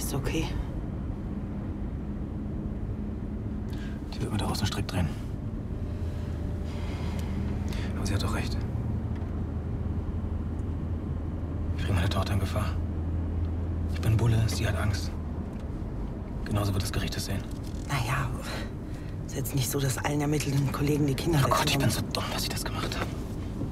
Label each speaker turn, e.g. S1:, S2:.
S1: Ist okay?
S2: Die wird mir daraus einen Strick drehen. Aber sie hat doch recht. Ich bringe meine Tochter in Gefahr. Ich bin Bulle, sie hat Angst. Genauso wird das Gericht es sehen.
S1: Naja, ist jetzt nicht so, dass allen ermittelnden Kollegen die Kinder...
S2: Oh Gott, ich bin so dumm, dass ich das gemacht habe.